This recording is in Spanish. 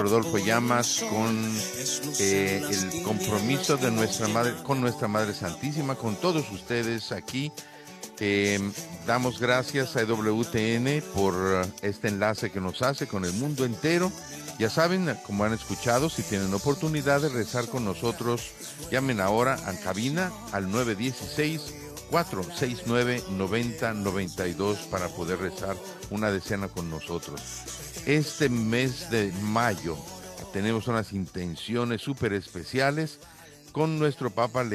Rodolfo Llamas con el compromiso de nuestra madre, con nuestra Madre Santísima, con todos ustedes aquí. Damos gracias a EWTN por este enlace que nos hace con el mundo entero. Ya saben, como han escuchado, si tienen oportunidad de rezar con nosotros, llamen ahora a cabina al 916-469-9092 para poder rezar una decena con nosotros. Este mes de mayo tenemos unas intenciones súper especiales con nuestro Papa